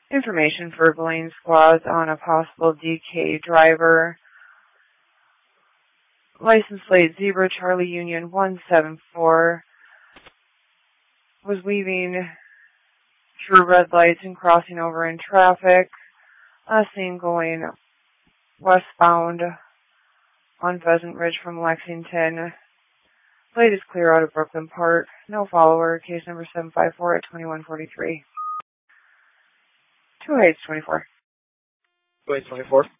Information for Blaine squads on a possible DK driver. License plate Zebra Charlie Union 174 was weaving through red lights and crossing over in traffic. Seen going westbound on Pheasant Ridge from Lexington. Plate is clear out of Brooklyn Park. No follower. Case number 754 at 2143. 2 Heights 24. 2 Heights 24.